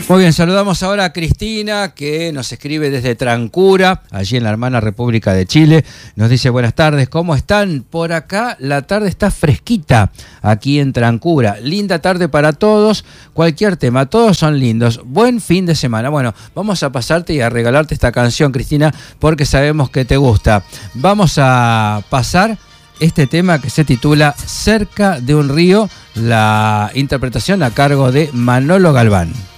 Muy bien, saludamos ahora a Cristina, que nos escribe desde Trancura, allí en la hermana República de Chile. Nos dice: buenas tardes, ¿cómo están? Por acá la tarde está fresquita, aquí en Trancura. Linda tarde para todos, cualquier tema, todos son lindos. Buen fin de semana. Bueno, vamos a pasarte y a regalarte esta canción, Cristina, porque sabemos que te gusta. Vamos a pasar este tema que se titula Cerca de un río, la interpretación a cargo de Manolo Galván.